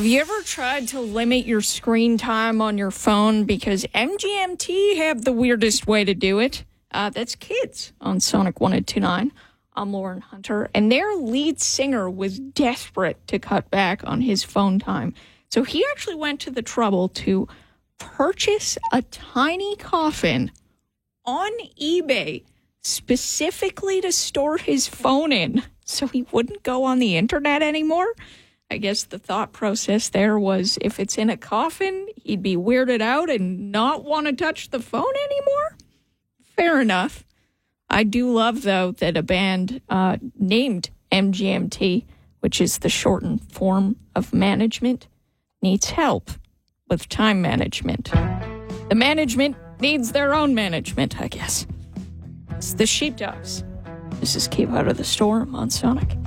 Have you ever tried to limit your screen time on your phone? Because MGMT have the weirdest way to do it. That's Kids on Sonic 102.9. I'm Lauren Hunter, and their lead singer was desperate to cut back on his phone time. So he actually went to the trouble to purchase a tiny coffin on eBay specifically to store his phone in so he wouldn't go on the internet anymore. I guess the thought process there was if it's in a coffin, he'd be weirded out and not want to touch the phone anymore. Fair enough. I do love, though, that a band named MGMT, which is the shortened form of management, needs help with time management. The management needs their own management, I guess. It's the Sheepdogs. This is Keep Out of the Storm on Sonic.